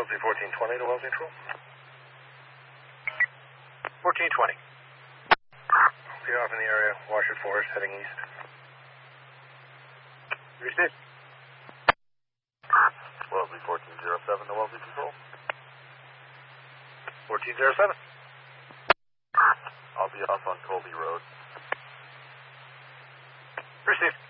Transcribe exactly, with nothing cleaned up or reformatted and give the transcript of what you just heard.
Wellesley fourteen twenty to Wellesley Control. fourteen twenty. Be off in the area, Washington Forest, heading east. Received. Wellesley fourteen oh seven to Wellesley Control. fourteen oh seven. I'll be off on Colby Road. Received.